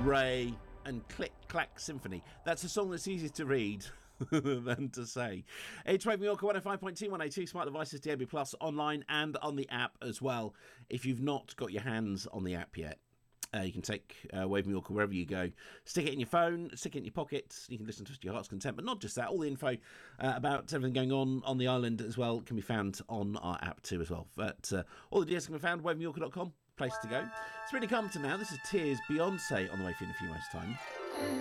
Ray and Click Clack Symphony. That's a song that's easier to read than to say. It's Wave Mallorca 105.2, 182 smart devices, DAB+, online and on the app as well. If you've not got your hands on the app yet, you can take Wave Mallorca wherever you go. Stick it in your phone, stick it in your pocket. You can listen to it to your heart's content. But not just that, all the info about everything going on the island as well can be found on our app too as well. But all the details can be found at wavemallorca.com. Place to go. It's really come to now. This is Tears, Beyonce on the way for you in a few months' time.